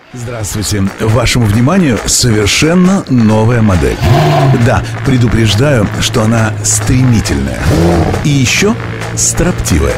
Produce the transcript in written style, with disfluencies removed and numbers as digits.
Здравствуйте. Вашему вниманию совершенно новая модель. Да, предупреждаю, что она стремительная. И еще строптивая.